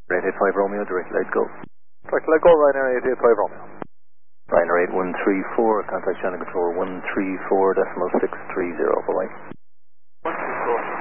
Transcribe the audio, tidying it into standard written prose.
885 Romeo, direct light go. Direct light go, Ryanair 885 Romeo. Ryanair 8134, contact channel control 134.630, bye-bye. 134.